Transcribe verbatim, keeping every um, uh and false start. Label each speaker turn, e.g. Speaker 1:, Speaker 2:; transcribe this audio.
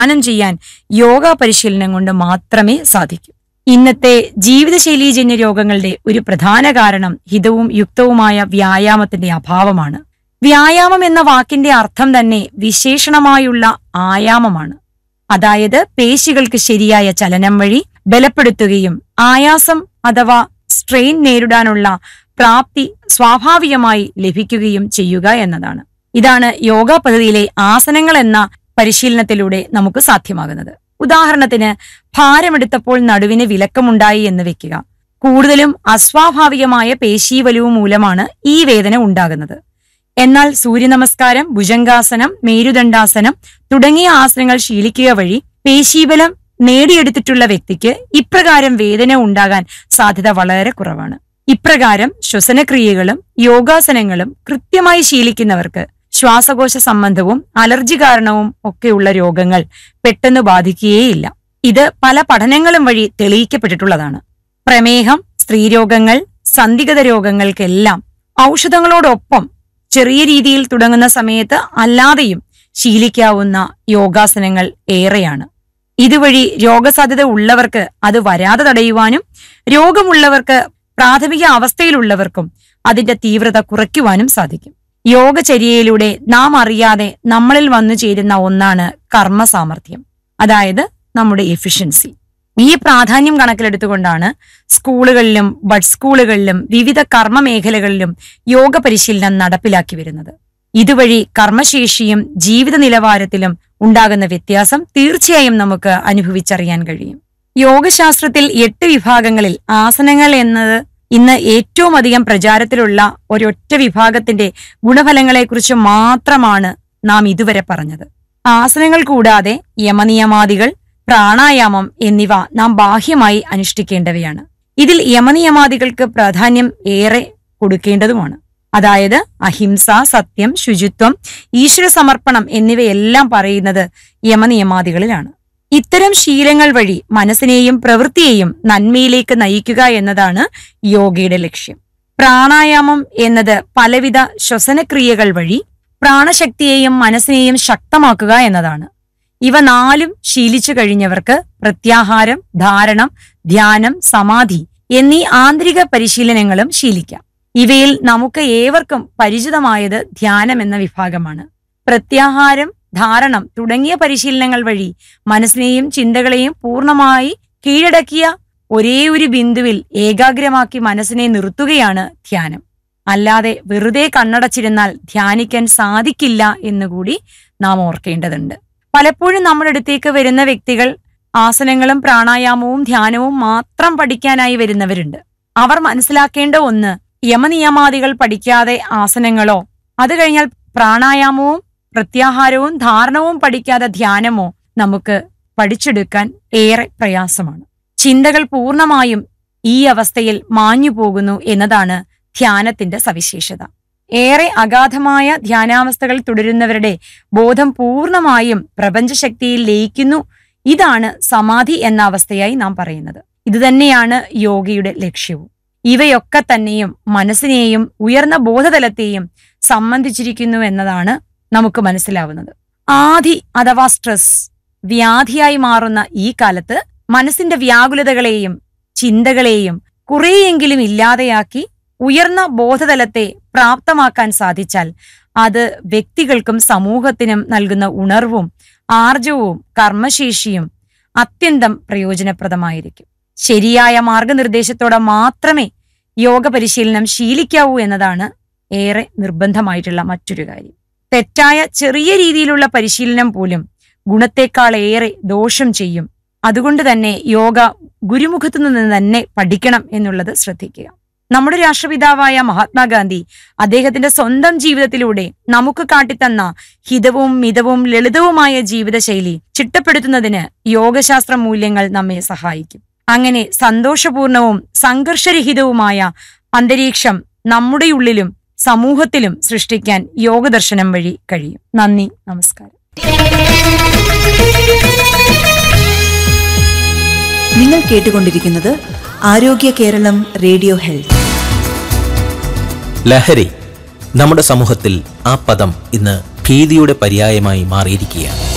Speaker 1: ധ്യാനം ചെയ്യാൻ യോഗ പരിശീലനം കൊണ്ട് മാത്രമേ സാധിക്കൂ. ഇന്നത്തെ ജീവിതശൈലീജന്യ രോഗങ്ങളുടെ ഒരു പ്രധാന കാരണം ഹിതവും യുക്തവുമായ വ്യായാമത്തിന്റെ അഭാവമാണ്. വ്യായാമം എന്ന വാക്കിന്റെ അർത്ഥം തന്നെ വിശേഷണമായുള്ള ആയാമമാണ്. അതായത് പേശികൾക്ക് ശരിയായ ചലനം വഴി ബലപ്പെടുത്തുകയും ആയാസം അഥവാ സ്ട്രെയിൻ നേരിടാനുള്ള പ്രാപ്തി സ്വാഭാവികമായി ലഭിക്കുകയും ചെയ്യുക എന്നതാണ്. ഇതാണ് യോഗ പദ്ധതിയിലെ ആസനങ്ങൾ എന്ന പരിശീലനത്തിലൂടെ നമുക്ക് സാധ്യമാകുന്നത്. ഉദാഹരണത്തിന്, ഭാരമെടുത്തപ്പോൾ നടുവിന് വിലക്കമുണ്ടായി എന്ന് വെക്കുക. കൂടുതലും അസ്വാഭാവികമായ പേശീവലിവ് മൂലമാണ് ഈ വേദന ഉണ്ടാകുന്നത്. എന്നാൽ സൂര്യനമസ്കാരം, ഭുജംഗാസനം, മേരുദണ്ഡാസനം തുടങ്ങിയ ആസനങ്ങൾ ശീലിക്കുക വഴി പേശീബലം നേടിയെടുത്തിട്ടുള്ള വ്യക്തിക്ക് ഇപ്രകാരം വേദന ഉണ്ടാകാൻ സാധ്യത വളരെ കുറവാണ്. ഇപ്രകാരം ശ്വസനക്രിയകളും യോഗാസനങ്ങളും കൃത്യമായി ശീലിക്കുന്നവർക്ക് ശ്വാസകോശ സംബന്ധവും അലർജി കാരണവും ഒക്കെയുള്ള രോഗങ്ങൾ പെട്ടെന്ന് ബാധിക്കുകയേയില്ല. ഇത് പല പഠനങ്ങളും വഴി തെളിയിക്കപ്പെട്ടിട്ടുള്ളതാണ്. പ്രമേഹം, സ്ത്രീരോഗങ്ങൾ, സന്ധിഗത രോഗങ്ങൾക്കെല്ലാം ഔഷധങ്ങളോടൊപ്പം ചെറിയ രീതിയിൽ തുടങ്ങുന്ന സമയത്ത് അല്ലാതെയും ശീലിക്കാവുന്ന യോഗാസനങ്ങൾ ഏറെയാണ്. ഇതുവഴി രോഗസാധ്യത ഉള്ളവർക്ക് അത് വരാതെ തടയുവാനും രോഗമുള്ളവർക്ക് പ്രാഥമിക അവസ്ഥയിലുള്ളവർക്കും അതിന്റെ തീവ്രത കുറയ്ക്കുവാനും സാധിക്കും. യോഗചര്യയിലൂടെ നാം അറിയാതെ നമ്മളിൽ വന്നു ചേരുന്ന ഒന്നാണ് കർമ്മ സാമർഥ്യം, അതായത് നമ്മുടെ എഫിഷ്യൻസി. ഈ പ്രാധാന്യം കണക്കിലെടുത്തുകൊണ്ടാണ് സ്കൂളുകളിലും ബഡ് സ്കൂളുകളിലും വിവിധ കർമ്മ മേഖലകളിലും യോഗ പരിശീലനം നടപ്പിലാക്കി വരുന്നത്. ഇതുവഴി കർമ്മശേഷിയും ജീവിത നിലവാരത്തിലും ഉണ്ടാകുന്ന വ്യത്യാസം തീർച്ചയായും നമുക്ക് അനുഭവിച്ചറിയാൻ കഴിയും. യോഗശാസ്ത്രത്തിൽ എട്ട് വിഭാഗങ്ങളിൽ ആസനങ്ങൾ എന്നത് ഇന്ന് ഏറ്റവും അധികം പ്രചാരത്തിലുള്ള ഒരൊറ്റ വിഭാഗത്തിന്റെ ഗുണഫലങ്ങളെക്കുറിച്ച് മാത്രമാണ് നാം ഇതുവരെ പറഞ്ഞത്. ആസനങ്ങൾ കൂടാതെ യമനിയമാദികൾ, പ്രാണായാമം എന്നിവ നാം ബാഹ്യമായി അനുഷ്ഠിക്കേണ്ടവയാണ്. ഇതിൽ യമനിയമാദികൾക്ക് പ്രാധാന്യം ഏറെ കൊടുക്കേണ്ടതുമാണ്. അതായത് അഹിംസ, സത്യം, ശുചിത്വം, ഈശ്വര സമർപ്പണം എന്നിവയെല്ലാം പറയുന്നത് യമനിയമാദികളിലാണ്. ഇത്തരം ശീലങ്ങൾ വഴി മനസ്സിനെയും പ്രവൃത്തിയെയും നന്മയിലേക്ക് നയിക്കുക എന്നതാണ് യോഗയുടെ ലക്ഷ്യം. പ്രാണായാമം എന്നത് പലവിധ ശ്വസനക്രിയകൾ വഴി പ്രാണശക്തിയെയും മനസ്സിനെയും ശക്തമാക്കുക എന്നതാണ്. ഇവ നാലും ശീലിച്ചു കഴിഞ്ഞവർക്ക് പ്രത്യാഹാരം, ധാരണം, ധ്യാനം, സമാധി എന്നീ ആന്തരിക പരിശീലനങ്ങളും ശീലിക്കാം. ഇവയിൽ നമുക്ക് ഏവർക്കും പരിചിതമായത് ധ്യാനം എന്ന വിഭാഗമാണ്. പ്രത്യാഹാരം, ധാരണം തുടങ്ങിയ പരിശീലനങ്ങൾ വഴി മനസ്സിനെയും ചിന്തകളെയും പൂർണ്ണമായി കീഴടക്കിയ ഒരേ ഒരു ബിന്ദുവിൽ ഏകാഗ്രമാക്കി മനസ്സിനെ നിർത്തുകയാണ് ധ്യാനം. അല്ലാതെ വെറുതെ കണ്ണടച്ചിരുന്നാൽ ധ്യാനിക്കാൻ സാധിക്കില്ല എന്നുകൂടി നാം ഓർക്കേണ്ടതുണ്ട്. പലപ്പോഴും നമ്മുടെ അടുത്തേക്ക് വരുന്ന വ്യക്തികൾ ആസനങ്ങളും പ്രാണായാമവും ധ്യാനവും മാത്രം പഠിക്കാനായി വരുന്നവരുണ്ട്. അവർ മനസ്സിലാക്കേണ്ട ഒന്ന്, യമനിയമാദികൾ പഠിക്കാതെ ആസനങ്ങളോ അത് കഴിഞ്ഞാൽ പ്രാണായാമവും പ്രത്യാഹാരവും ധാരണവും പഠിക്കാതെ ധ്യാനമോ നമുക്ക് പഠിച്ചെടുക്കാൻ ഏറെ പ്രയാസമാണ്. ചിന്തകൾ പൂർണ്ണമായും ഈ അവസ്ഥയിൽ മാഞ്ഞു പോകുന്നു എന്നതാണ് ധ്യാനത്തിന്റെ സവിശേഷത. ഏറെ അഗാധമായ ധ്യാനാവസ്ഥകൾ തുടരുന്നവരുടെ ബോധം പൂർണ്ണമായും പ്രപഞ്ചശക്തിയിൽ ലയിക്കുന്നു. ഇതാണ് സമാധി എന്ന അവസ്ഥയായി നാം പറയുന്നത്. ഇതുതന്നെയാണ് യോഗയുടെ ലക്ഷ്യവും. ഇവയൊക്കെ തന്നെയും മനസ്സിനെയും ഉയർന്ന ബോധതലത്തെയും സംബന്ധിച്ചിരിക്കുന്നു എന്നതാണ് നമുക്ക് മനസ്സിലാവുന്നത്. ആധി അഥവാ സ്ട്രെസ് വ്യാധിയായി മാറുന്ന ഈ കാലത്ത് മനസ്സിന്റെ വ്യാകുലതകളെയും ചിന്തകളെയും കുറെയെങ്കിലും ഇല്ലാതെയാക്കി ഉയർന്ന ബോധതലത്തെ പ്രാപ്തമാക്കാൻ സാധിച്ചാൽ അത് വ്യക്തികൾക്കും സമൂഹത്തിനും നൽകുന്ന ഉണർവും ആർജവും കർമ്മശേഷിയും അത്യന്തം പ്രയോജനപ്രദമായിരിക്കും. ശരിയായ മാർഗനിർദ്ദേശത്തോടെ മാത്രമേ യോഗ പരിശീലനം ശീലിക്കാവൂ എന്നതാണ് ഏറെ നിർബന്ധമായിട്ടുള്ള മറ്റൊരു കാര്യം. തെറ്റായ ചെറിയ രീതിയിലുള്ള പരിശീലനം പോലും ഗുണത്തെക്കാൾ ഏറെ ദോഷം ചെയ്യും. അതുകൊണ്ട് തന്നെ യോഗ ഗുരുമുഖത്തു നിന്ന് തന്നെ പഠിക്കണം എന്നുള്ളത് ശ്രദ്ധിക്കുക. നമ്മുടെ രാഷ്ട്രപിതാവായ മഹാത്മാഗാന്ധി അദ്ദേഹത്തിന്റെ സ്വന്തം ജീവിതത്തിലൂടെ നമുക്ക് കാട്ടിത്തന്ന ഹിതവും മിതവും ലളിതവുമായ ജീവിതശൈലി ചിട്ടപ്പെടുത്തുന്നതിന് യോഗശാസ്ത്ര മൂല്യങ്ങൾ നമ്മെ സഹായിക്കും. അങ്ങനെ സന്തോഷപൂർണവും സംഘർഷരഹിതവുമായ അന്തരീക്ഷം നമ്മുടെ ഉള്ളിലും സമൂഹത്തിലും സൃഷ്ടിക്കാൻ യോഗദർശനം വഴി കഴിയും. നന്ദി, നമസ്കാരം.
Speaker 2: നിങ്ങൾ കേട്ടുകൊണ്ടിരിക്കുന്നത് ആരോഗ്യ കേരളം റേഡിയോ ഹെൽത്ത്.
Speaker 3: ലഹരി നമ്മുടെ സമൂഹത്തിൽ ആ പദം ഇന്ന് ഭീതിയുടെ പര്യായമായി മാറിയിരിക്കുകയാണ്.